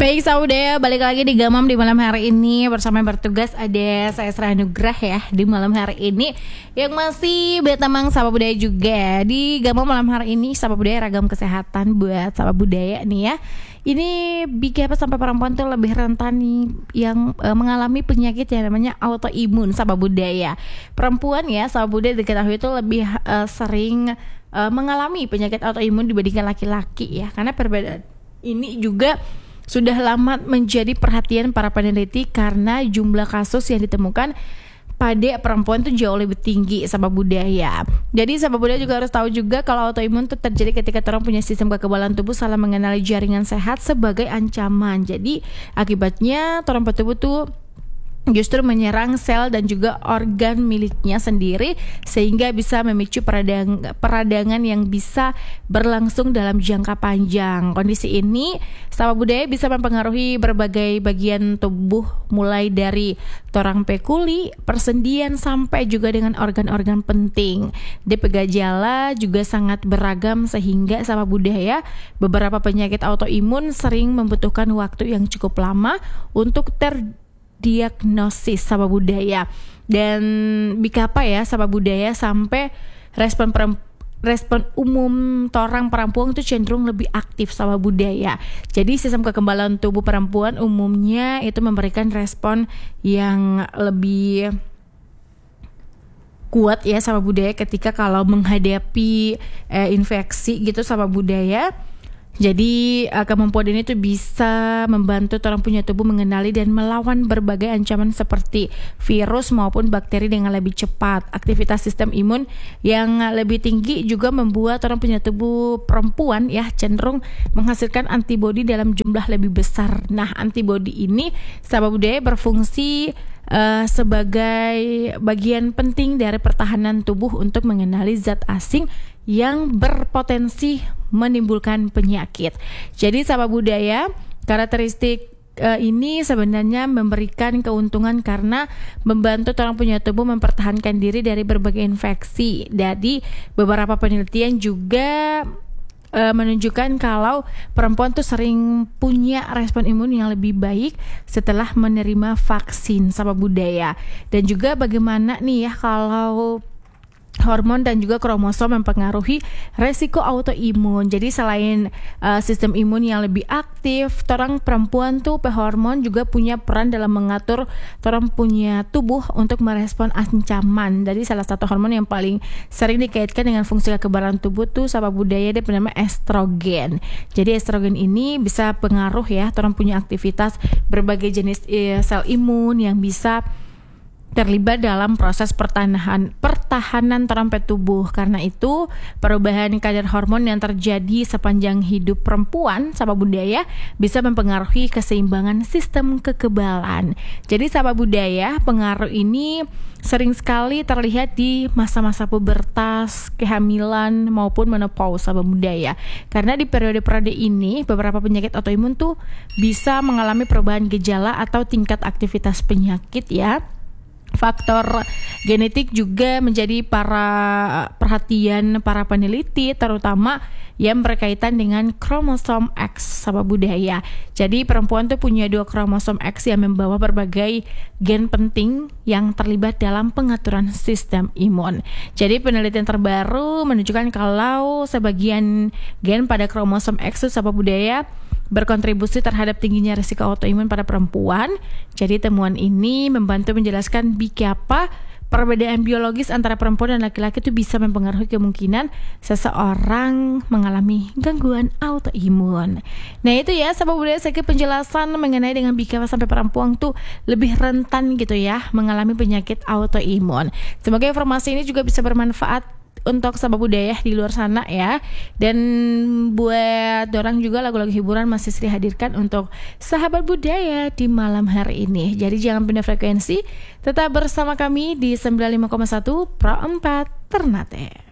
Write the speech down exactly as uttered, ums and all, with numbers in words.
Baik Sauda, balik lagi di Gamam di malam hari ini. Bersama yang bertugas ada saya Sra Nugrah ya di malam hari ini, yang masih bertemang Sapa Budaya juga. Di Gamam malam hari ini Sapa Budaya ragam kesehatan buat Sapa Budaya nih ya. Ini B K P sampai perempuan tuh lebih rentan nih yang e, mengalami penyakit yang namanya autoimun Sapa Budaya. Perempuan ya Sapa Budaya diketahui itu lebih e, sering e, mengalami penyakit autoimun dibandingkan laki-laki ya. Karena perbedaan ini juga sudah lama menjadi perhatian para peneliti karena jumlah kasus yang ditemukan pada perempuan itu jauh lebih tinggi Sapa Budaya. Jadi Sapa Budaya juga harus tahu juga kalau autoimun itu terjadi ketika orang punya sistem kekebalan tubuh salah mengenali jaringan sehat sebagai ancaman. Jadi akibatnya orang tubuh tuh justru menyerang sel dan juga organ miliknya sendiri sehingga bisa memicu peradang, peradangan yang bisa berlangsung dalam jangka panjang. Kondisi ini Sapa Budaya bisa mempengaruhi berbagai bagian tubuh mulai dari torang pekuli, persendian sampai juga dengan organ-organ penting. D P gejala juga sangat beragam sehingga Sapa Budaya beberapa penyakit autoimun sering membutuhkan waktu yang cukup lama untuk ter diagnosis Sapa Budaya. Dan B K P ya Sapa Budaya sampai respon perempuan respon umum torang perempuan itu cenderung lebih aktif Sapa Budaya. Jadi sistem kekebalan tubuh perempuan umumnya itu memberikan respon yang lebih kuat ya Sapa Budaya ketika kalau menghadapi eh, infeksi gitu Sapa Budaya. Jadi uh, kemampuan ini tuh bisa membantu orang punya tubuh mengenali dan melawan berbagai ancaman seperti virus maupun bakteri dengan lebih cepat. Aktivitas sistem imun yang lebih tinggi juga membuat orang punya tubuh perempuan ya cenderung menghasilkan antibodi dalam jumlah lebih besar. Nah, antibodi ini Sapa Budaya berfungsi Uh, sebagai bagian penting dari pertahanan tubuh untuk mengenali zat asing yang berpotensi menimbulkan penyakit. Jadi Sapa Budaya, karakteristik uh, ini sebenarnya memberikan keuntungan karena membantu orang punya tubuh mempertahankan diri dari berbagai infeksi. Jadi beberapa penelitian juga menunjukkan kalau perempuan tuh sering punya respon imun yang lebih baik setelah menerima vaksin Sapa Budaya. Dan juga bagaimana nih ya kalau hormon dan juga kromosom mempengaruhi resiko autoimun. Jadi selain uh, sistem imun yang lebih aktif, orang perempuan tuh hormon juga punya peran dalam mengatur orang punya tubuh untuk merespon ancaman. Jadi salah satu hormon yang paling sering dikaitkan dengan fungsi kekebalan tubuh tuh Sapa Budaya dia bernama estrogen. Jadi estrogen ini bisa pengaruh ya orang punya aktivitas berbagai jenis eh, sel imun yang bisa terlibat dalam proses pertahanan pertahanan trompet tubuh. Karena itu perubahan kadar hormon yang terjadi sepanjang hidup perempuan Sapa Budaya bisa mempengaruhi keseimbangan sistem kekebalan. Jadi Sapa Budaya pengaruh ini sering sekali terlihat di masa-masa pubertas, kehamilan maupun menopause Sapa Budaya. Karena di periode-periode ini beberapa penyakit autoimun tuh bisa mengalami perubahan gejala atau tingkat aktivitas penyakit ya. Faktor genetik juga menjadi para perhatian para peneliti, terutama yang berkaitan dengan kromosom X Sapa Budaya. Jadi perempuan tuh punya dua kromosom X yang membawa berbagai gen penting yang terlibat dalam pengaturan sistem imun. Jadi penelitian terbaru menunjukkan kalau sebagian gen pada kromosom X Sapa Budaya berkontribusi terhadap tingginya risiko autoimun pada perempuan. Jadi temuan ini membantu menjelaskan B K P perbedaan biologis antara perempuan dan laki-laki itu bisa mempengaruhi kemungkinan seseorang mengalami gangguan autoimun. Nah itu ya Sapa Budaya sedikit penjelasan mengenai dengan B K P sampai perempuan tuh lebih rentan gitu ya mengalami penyakit autoimun. Semoga informasi ini juga bisa bermanfaat untuk Sapa Budaya di luar sana ya. Dan buat dorang juga lagu-lagu hiburan masih sering hadirkan untuk sahabat budaya di malam hari ini. Jadi jangan pindah frekuensi, tetap bersama kami di sembilan puluh lima koma satu Pro empat Ternate.